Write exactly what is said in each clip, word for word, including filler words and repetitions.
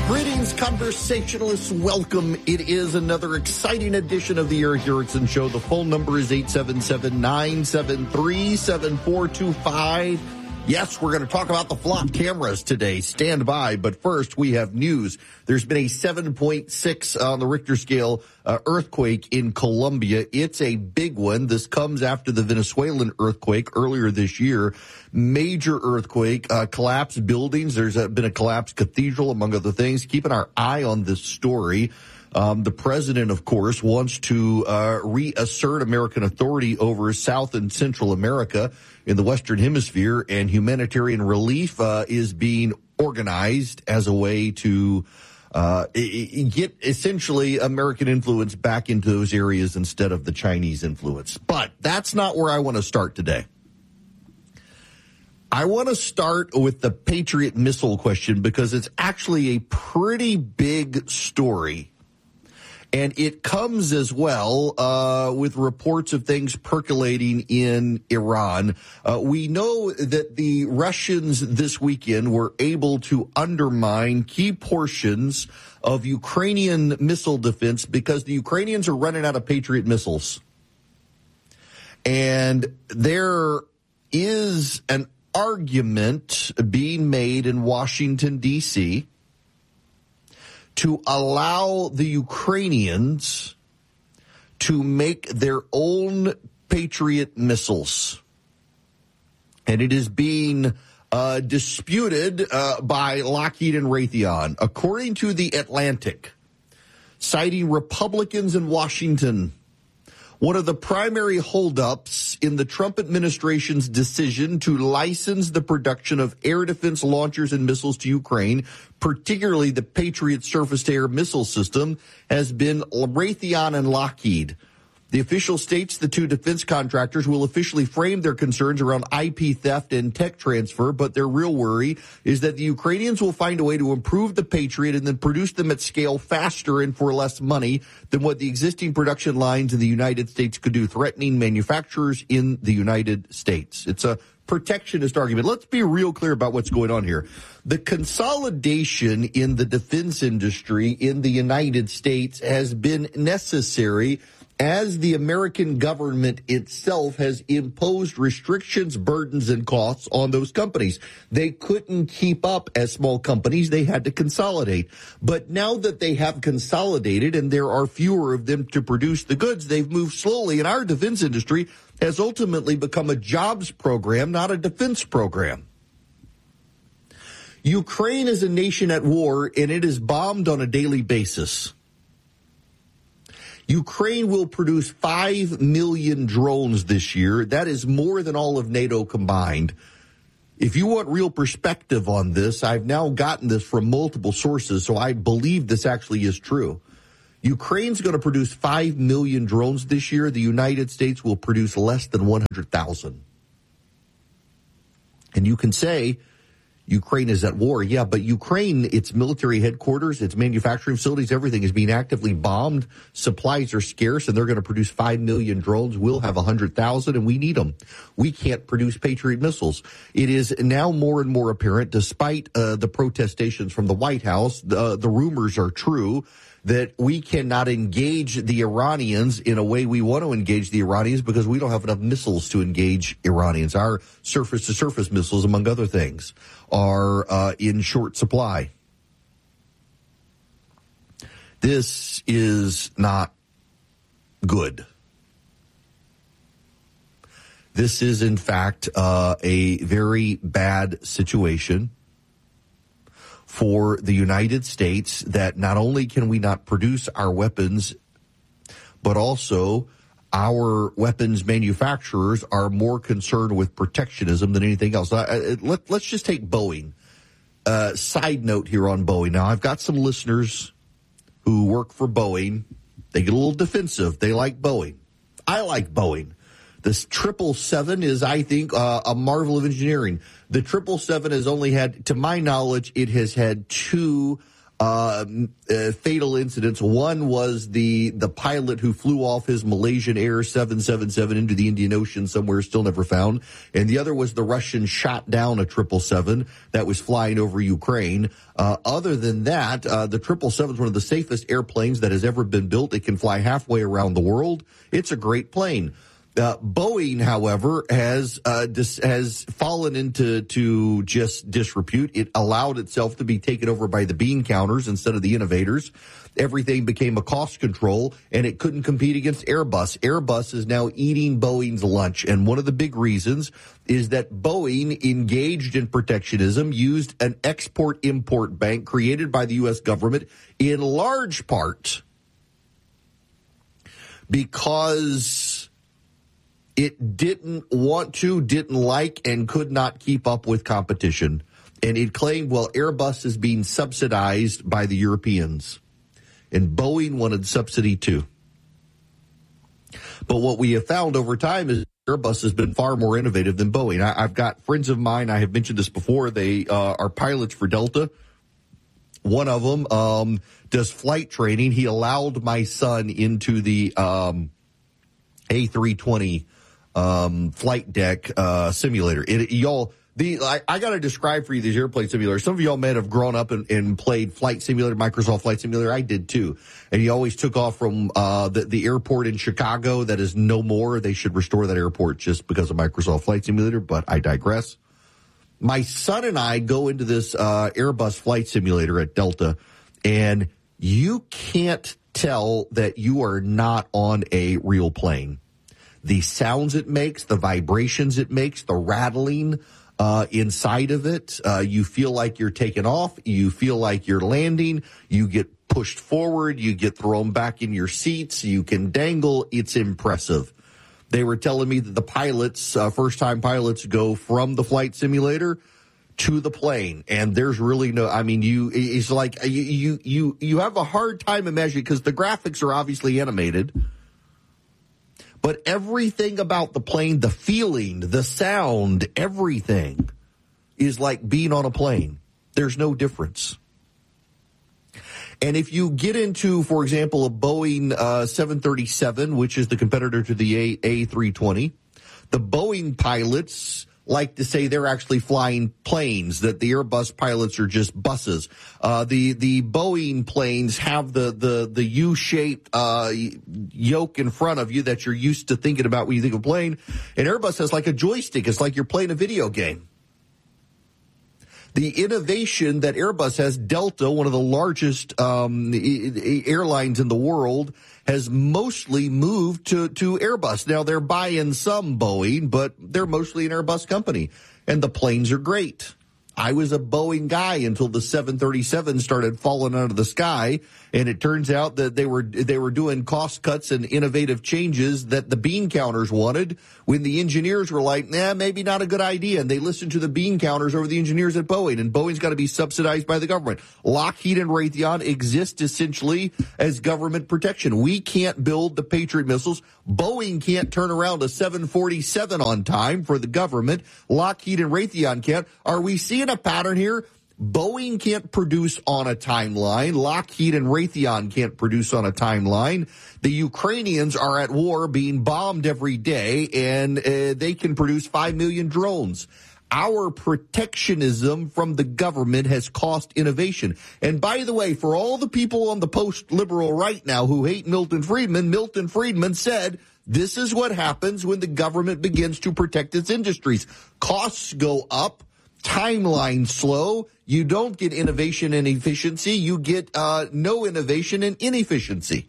Greetings, conversationalists. Welcome. It is another exciting edition of the Eric Erickson Show. The phone number is eight seven seven, nine seven three, seven four two five. Yes, we're going to talk about the flock cameras today. Stand by. But first, we have news. There's been a seven point six on the Richter scale uh, earthquake in Colombia. It's a big one. This comes after the Venezuelan earthquake earlier this year. Major earthquake, uh, collapsed buildings. There's uh, been a collapsed cathedral, among other things. Keeping our eye on this story. Um, the president, of course, wants to uh, reassert American authority over South and Central America in the Western Hemisphere, and humanitarian relief uh, is being organized as a way to uh, get essentially American influence back into those areas instead of the Chinese influence. But that's not where I want to start today. I want to start with the Patriot missile question because it's actually a pretty big story. And it comes as well uh, with reports of things percolating in Iran. Uh, we know that the Russians this weekend were able to undermine key portions of Ukrainian missile defense because the Ukrainians are running out of Patriot missiles. And there is an argument being made in Washington, D C, to allow the Ukrainians to make their own Patriot missiles. And it is being uh, disputed uh, by Lockheed and Raytheon. According to The Atlantic, citing Republicans in Washington, one of the primary holdups in the Trump administration's decision to license the production of air defense launchers and missiles to Ukraine, particularly the Patriot surface-to-air missile system, has been Raytheon and Lockheed. The official states the two defense contractors will officially frame their concerns around I P theft and tech transfer, but their real worry is that the Ukrainians will find a way to improve the Patriot and then produce them at scale faster and for less money than what the existing production lines in the United States could do, threatening manufacturers in the United States. It's a protectionist argument. Let's be real clear about what's going on here. The consolidation in the defense industry in the United States has been necessary as the American government itself has imposed restrictions, burdens, and costs on those companies. They couldn't keep up as small companies. They had to consolidate. But now that they have consolidated and there are fewer of them to produce the goods, they've moved slowly. And our defense industry has ultimately become a jobs program, not a defense program. Ukraine is a nation at war, and it is bombed on a daily basis. Ukraine will produce five million drones this year. That is more than all of NATO combined. If you want real perspective on this, I've now gotten this from multiple sources, so I believe this actually is true. Ukraine's going to produce five million drones this year. The United States will produce less than one hundred thousand. And you can say Ukraine is at war. Yeah, but Ukraine, its military headquarters, its manufacturing facilities, everything is being actively bombed. Supplies are scarce, and they're going to produce five million drones. We'll have one hundred thousand, and we need them. We can't produce Patriot missiles. It is now more and more apparent, despite uh, the protestations from the White House, uh, the rumors are true, that we cannot engage the Iranians in a way we want to engage the Iranians because we don't have enough missiles to engage Iranians. Our surface-to-surface missiles, among other things, are uh, in short supply. This is not good. This is, in fact, uh, a very bad situation for the United States, that not only can we not produce our weapons, but also our weapons manufacturers are more concerned with protectionism than anything else. Uh, let, let's just take Boeing. Uh, side note here on Boeing. Now, I've got some listeners who work for Boeing. They get a little defensive. They like Boeing. I like Boeing. This triple seven is, I think, uh, a marvel of engineering. The triple seven has only had, to my knowledge, it has had two uh, uh, fatal incidents. One was the the pilot who flew off his Malaysian Air seven seventy-seven into the Indian Ocean somewhere, still never found. And the other was the Russians shot down a triple seven that was flying over Ukraine. Uh, other than that, uh, the triple seven is one of the safest airplanes that has ever been built. It can fly halfway around the world. It's a great plane. Uh, Boeing, however, has uh, dis- has fallen into to just disrepute. It allowed itself to be taken over by the bean counters instead of the innovators. Everything became a cost control, and it couldn't compete against Airbus. Airbus is now eating Boeing's lunch, and one of the big reasons is that Boeing engaged in protectionism, used an export-import bank created by the U S government in large part because it didn't want to, didn't like, and could not keep up with competition. And it claimed, well, Airbus is being subsidized by the Europeans. And Boeing wanted subsidy too. But what we have found over time is Airbus has been far more innovative than Boeing. I, I've got friends of mine, I have mentioned this before, they uh, are pilots for Delta. One of them um, does flight training. He allowed my son into the um, A three twenty um, flight deck uh, simulator. It, y'all, the I, I got to describe for you these airplane simulators. Some of y'all may have grown up and, and played Flight Simulator, Microsoft Flight Simulator. I did too. And you always took off from uh, the, the airport in Chicago that is no more. They should restore that airport just because of Microsoft Flight Simulator, but I digress. My son and I go into this uh, Airbus flight simulator at Delta, and you can't tell that you are not on a real plane. The sounds it makes, the vibrations it makes, the rattling uh, inside of it, uh, you feel like you're taking off. You feel like you're landing. You get pushed forward. You get thrown back in your seats. You can dangle. It's impressive. They were telling me that the pilots, uh, first-time pilots, go from the flight simulator to the plane, and there's really no. I mean, you it's like you you you, you have a hard time imagining because the graphics are obviously animated, but everything about the plane, the feeling, the sound, everything is like being on a plane. There's no difference. And if you get into, for example, a Boeing uh, seven thirty-seven, which is the competitor to the A three twenty, the Boeing pilots like to say they're actually flying planes, that the Airbus pilots are just buses. Uh, the the Boeing planes have the the the U-shaped uh, yoke in front of you that you're used to thinking about when you think of a plane, and Airbus has like a joystick. It's like you're playing a video game. The innovation that Airbus has, Delta, one of the largest um, airlines in the world, has mostly moved to, to Airbus. Now, they're buying some Boeing, but they're mostly an Airbus company. And the planes are great. I was a Boeing guy until the seven thirty-seven started falling out of the sky, and it turns out that they were they were doing cost cuts and innovative changes that the bean counters wanted when the engineers were like, nah, maybe not a good idea, and they listened to the bean counters over the engineers at Boeing, and Boeing's got to be subsidized by the government. Lockheed and Raytheon exist essentially as government protection. We can't build the Patriot missiles. Boeing can't turn around a seven forty-seven on time for the government. Lockheed and Raytheon can't. Are we seeing a pattern here? Boeing can't produce on a timeline. Lockheed and Raytheon can't produce on a timeline. The Ukrainians are at war, being bombed every day, and uh, they can produce five million drones. Our protectionism from the government has cost innovation. And by the way, for all the people on the post-liberal right now who hate Milton Friedman, Milton Friedman said, this is what happens when the government begins to protect its industries. Costs go up. Timeline slow. You don't get innovation and efficiency. You get uh, no innovation and inefficiency.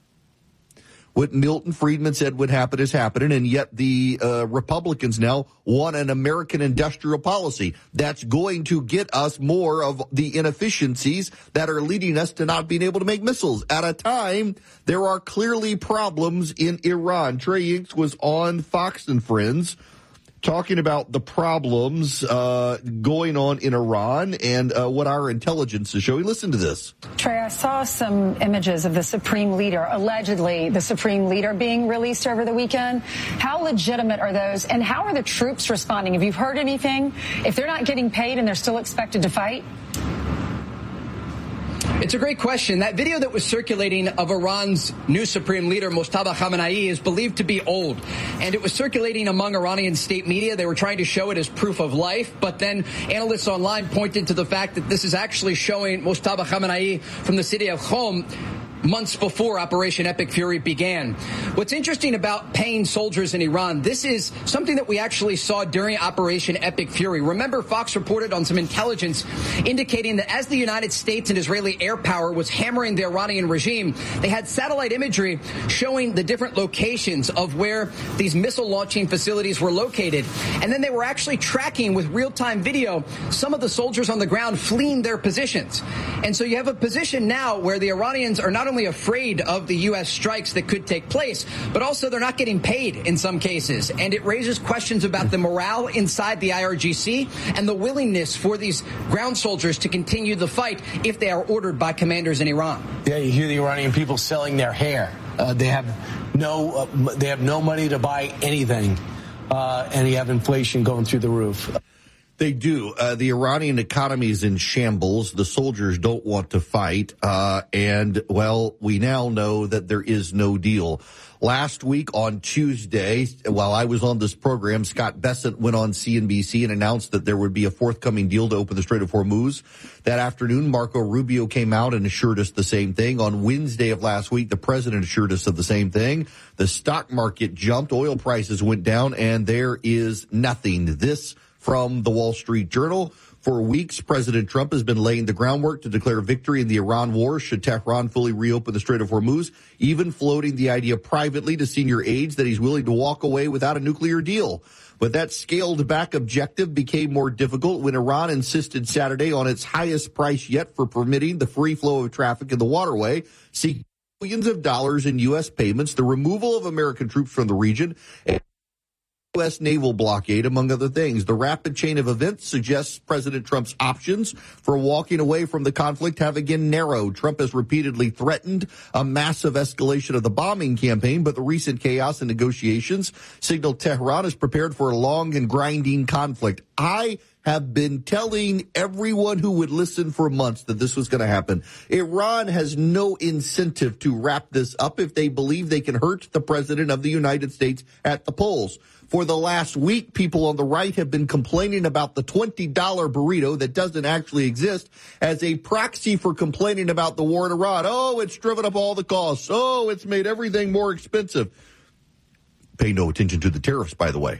What Milton Friedman said would happen is happening, and yet the uh, Republicans now want an American industrial policy that's going to get us more of the inefficiencies that are leading us to not being able to make missiles. At a time, there are clearly problems in Iran. Trey Inks was on Fox and Friends talking about the problems uh, going on in Iran and uh, what our intelligence is showing. Listen to this. Trey, I saw some images of the Supreme Leader, allegedly the Supreme Leader, being released over the weekend. How legitimate are those, and how are the troops responding? Have you heard anything? If they're not getting paid and they're still expected to fight? It's a great question. That video that was circulating of Iran's new supreme leader, Mojtaba Khamenei, is believed to be old. And it was circulating among Iranian state media. They were trying to show it as proof of life. But then analysts online pointed to the fact that this is actually showing Mojtaba Khamenei from the city of Qom months before Operation Epic Fury began. What's interesting about paying soldiers in Iran, this is something that we actually saw during Operation Epic Fury. Remember, Fox reported on some intelligence indicating that as the United States and Israeli air power was hammering the Iranian regime, they had satellite imagery showing the different locations of where these missile launching facilities were located. And then they were actually tracking with real-time video some of the soldiers on the ground fleeing their positions. And so you have a position now where the Iranians are not only afraid of the U S strikes that could take place, but also they're not getting paid in some cases. And it raises questions about the morale inside the I R G C and the willingness for these ground soldiers to continue the fight if they are ordered by commanders in Iran. Yeah, you hear the Iranian people selling their hair. Uh, they have no, uh, they have no money to buy anything, uh, and you have inflation going through the roof. They do. Uh, the Iranian economy is in shambles. The soldiers don't want to fight. Uh, and, well, we now know that there is no deal. Last week on Tuesday, while I was on this program, Scott Bessent went on C N B C and announced that there would be a forthcoming deal to open the Strait of Hormuz. That afternoon, Marco Rubio came out and assured us the same thing. On Wednesday of last week, the president assured us of the same thing. The stock market jumped, oil prices went down, and there is nothing. This from the Wall Street Journal. For weeks, President Trump has been laying the groundwork to declare victory in the Iran war should Tehran fully reopen the Strait of Hormuz, even floating the idea privately to senior aides that he's willing to walk away without a nuclear deal. But that scaled-back objective became more difficult when Iran insisted Saturday on its highest price yet for permitting the free flow of traffic in the waterway, seeking billions of dollars in U S payments, the removal of American troops from the region, and U S naval blockade, among other things. The rapid chain of events suggests President Trump's options for walking away from the conflict have again narrowed. Trump has repeatedly threatened a massive escalation of the bombing campaign, but the recent chaos and negotiations signal Tehran is prepared for a long and grinding conflict. I have been telling everyone who would listen for months that this was going to happen. Iran has no incentive to wrap this up if they believe they can hurt the president of the United States at the polls. For the last week, people on the right have been complaining about the twenty dollar burrito that doesn't actually exist as a proxy for complaining about the war in Iran. Oh, it's driven up all the costs. Oh, it's made everything more expensive. Pay no attention to the tariffs, by the way.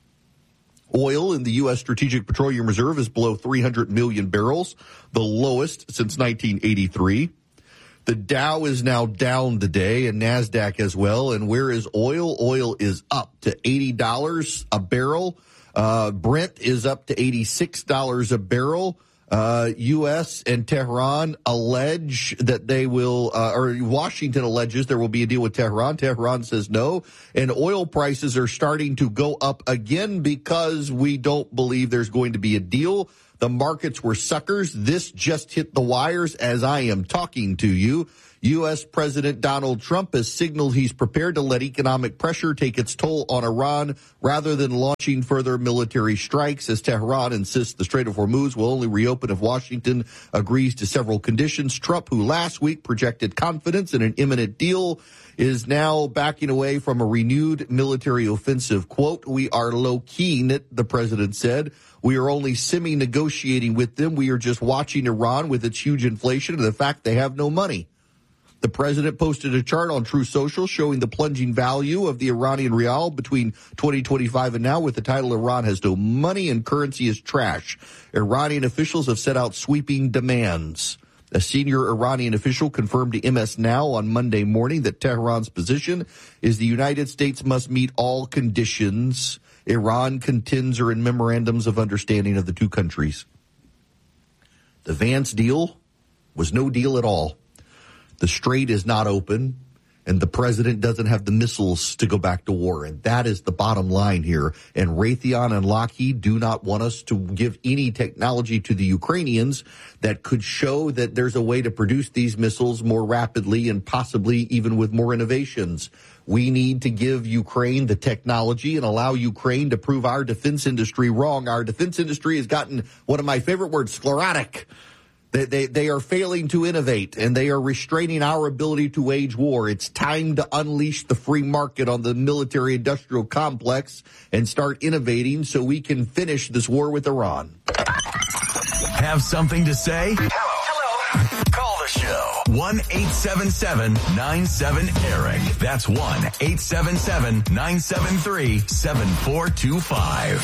Oil in the U S Strategic Petroleum Reserve is below three hundred million barrels, the lowest since nineteen eighty-three. The Dow is now down today, and NASDAQ as well. And where is oil? Oil is up to eighty dollars a barrel. Uh, Brent is up to eighty-six dollars a barrel. Uh, U S and Tehran allege that they will, uh, or Washington alleges there will be a deal with Tehran. Tehran says no. And oil prices are starting to go up again because we don't believe there's going to be a deal. The markets were suckers. This just hit the wires as I am talking to you. U S. President Donald Trump has signaled he's prepared to let economic pressure take its toll on Iran rather than launching further military strikes, as Tehran insists the Strait of Hormuz will only reopen if Washington agrees to several conditions. Trump, who last week projected confidence in an imminent deal, is now backing away from a renewed military offensive. Quote, "We are low-key," the president said. "We are only semi-negotiating with them. We are just watching Iran with its huge inflation and the fact they have no money." The president posted a chart on True Social showing the plunging value of the Iranian rial between twenty twenty-five and now with the title "Iran has no money and currency is trash." Iranian officials have set out sweeping demands. A senior Iranian official confirmed to M S Now on Monday morning that Tehran's position is the United States must meet all conditions Iran contends are in memorandums of understanding of the two countries. The Vance deal was no deal at all. The strait is not open, and the president doesn't have the missiles to go back to war. And that is the bottom line here. And Raytheon and Lockheed do not want us to give any technology to the Ukrainians that could show that there's a way to produce these missiles more rapidly and possibly even with more innovations. We need to give Ukraine the technology and allow Ukraine to prove our defense industry wrong. Our defense industry has gotten one of my favorite words, sclerotic. They, they, they are failing to innovate, and they are restraining our ability to wage war. It's time to unleash the free market on the military-industrial complex and start innovating so we can finish this war with Iran. Have something to say? Hello. Hello. Call the show. one eight seven seven nine seven Eric. That's one eight seven seven nine seven three seven four two five.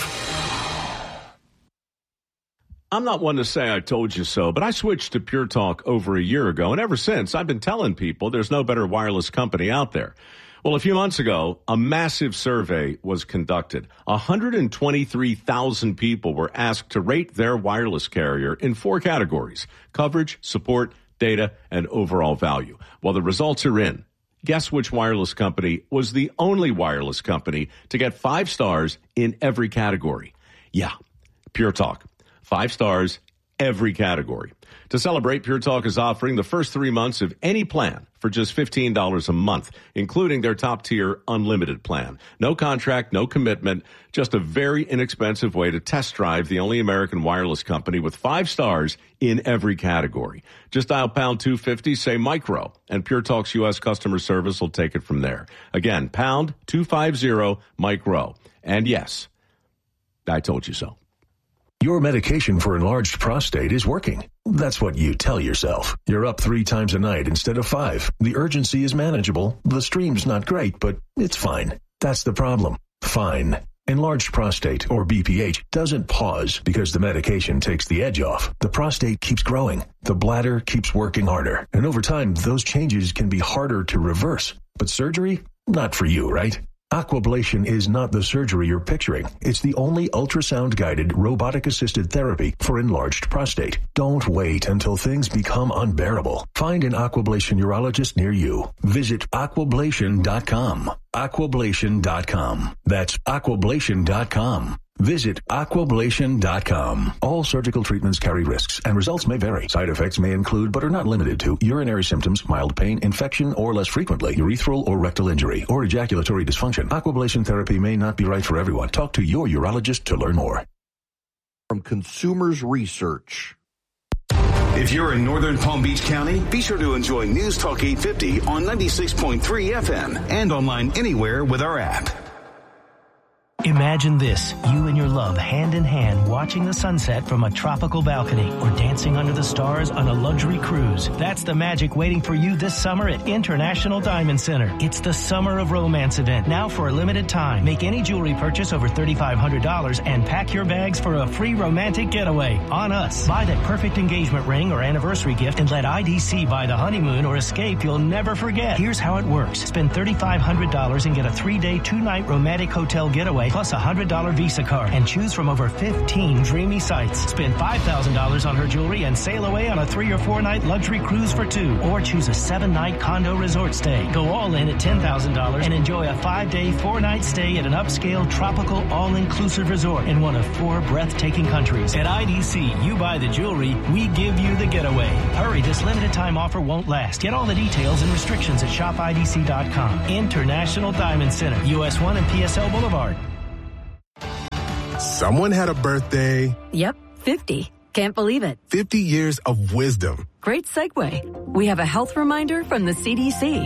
I'm not one to say I told you so, but I switched to Pure Talk over a year ago, and ever since, I've been telling people there's no better wireless company out there. Well, a few months ago, a massive survey was conducted. one hundred twenty-three thousand people were asked to rate their wireless carrier in four categories: coverage, support, data, and overall value. Well, the results are in. Guess which wireless company was the only wireless company to get five stars in every category? Yeah, Pure Talk. Five stars, every category. To celebrate, Pure Talk is offering the first three months of any plan for just fifteen dollars a month, including their top-tier unlimited plan. No contract, no commitment, just a very inexpensive way to test drive the only American wireless company with five stars in every category. Just dial pound two fifty, say micro, and Pure Talk's U S customer service will take it from there. Again, pound two fifty, micro. And yes, I told you so. Your medication for enlarged prostate is working. That's what you tell yourself. You're up three times a night instead of five. The urgency is manageable. The stream's not great, but it's fine. That's the problem. Fine. Enlarged prostate, or B P H, doesn't pause because the medication takes the edge off. The prostate keeps growing. The bladder keeps working harder. And over time, those changes can be harder to reverse. But surgery? Not for you, right? Aquablation is not the surgery you're picturing. It's the only ultrasound-guided, robotic-assisted therapy for enlarged prostate. Don't wait until things become unbearable. Find an Aquablation urologist near you. Visit aquablation dot com. aquablation dot com. That's aquablation dot com. Visit aquablation dot com. All surgical treatments carry risks, and results may vary. Side effects may include, but are not limited to, urinary symptoms, mild pain, infection, or less frequently, urethral or rectal injury, or ejaculatory dysfunction. Aquablation therapy may not be right for everyone. Talk to your urologist to learn more. From Consumers Research. If you're in northern Palm Beach County, be sure to enjoy News Talk eight fifty on ninety-six point three F M and online anywhere with our app. Imagine this, you and your love hand in hand watching the sunset from a tropical balcony or dancing under the stars on a luxury cruise. That's the magic waiting for you this summer at International Diamond Center. It's the Summer of Romance event, now for a limited time. Make any jewelry purchase over three thousand five hundred dollars and pack your bags for a free romantic getaway on us. Buy that perfect engagement ring or anniversary gift and let I D C buy the honeymoon or escape you'll never forget. Here's how it works. Spend three thousand five hundred dollars and get a three-day, two-night romantic hotel getaway plus a one hundred dollars Visa card and choose from over fifteen dreamy sites. Spend five thousand dollars on her jewelry and sail away on a three or four night luxury cruise for two, or choose a seven night condo resort stay. Go all in at ten thousand dollars and enjoy a five day, four night stay at an upscale tropical all-inclusive resort in one of four breathtaking countries. At I D C, you buy the jewelry, we give you the getaway. Hurry, this limited time offer won't last. Get all the details and restrictions at shop I D C dot com. International Diamond Center, U S one and P S L Boulevard. Someone had a birthday. Yep, fifty. Can't believe it. fifty years of wisdom. Great segue. We have a health reminder from the C D C.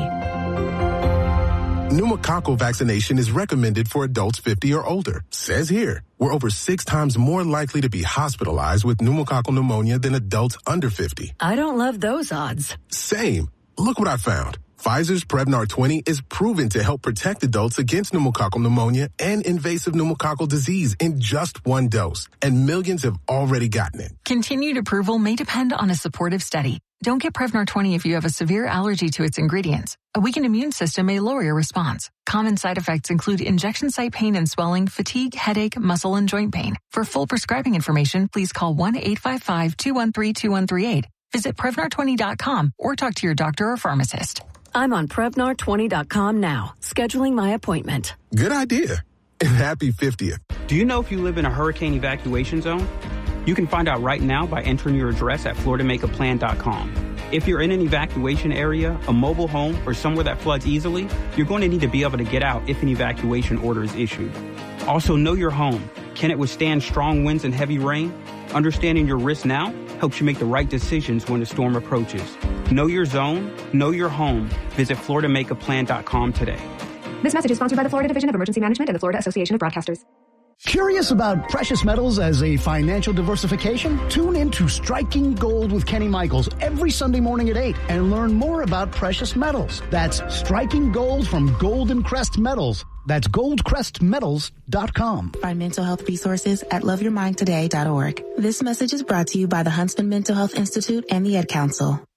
Pneumococcal vaccination is recommended for adults fifty or older. Says here, we're over six times more likely to be hospitalized with pneumococcal pneumonia than adults under fifty. I don't love those odds. Same. Look what I found. Pfizer's Prevnar twenty is proven to help protect adults against pneumococcal pneumonia and invasive pneumococcal disease in just one dose, and millions have already gotten it. Continued approval may depend on a supportive study. Don't get Prevnar twenty if you have a severe allergy to its ingredients. A weakened immune system may lower your response. Common side effects include injection site pain and swelling, fatigue, headache, muscle, and joint pain. For full prescribing information, please call one eight five five, two one three, two one three eight. Visit Prevnar twenty dot com or talk to your doctor or pharmacist. I'm on Prevnar twenty dot com now, scheduling my appointment. Good idea. And happy fiftieth. Do you know if you live in a hurricane evacuation zone? You can find out right now by entering your address at florida make a plan dot com. If you're in an evacuation area, a mobile home, or somewhere that floods easily, you're going to need to be able to get out if an evacuation order is issued. Also, know your home. Can it withstand strong winds and heavy rain? Understanding your risk now helps you make the right decisions when a storm approaches. Know your zone, know your home. Visit Florida Make a Plan dot com today. This message is sponsored by the Florida Division of Emergency Management and the Florida Association of Broadcasters. Curious about precious metals as a financial diversification? Tune in to Striking Gold with Kenny Michaels every Sunday morning at eight and learn more about precious metals. That's Striking Gold from Golden Crest Metals. That's gold crest metals dot com. Find mental health resources at love your mind today dot org. This message is brought to you by the Huntsman Mental Health Institute and the Ad Council.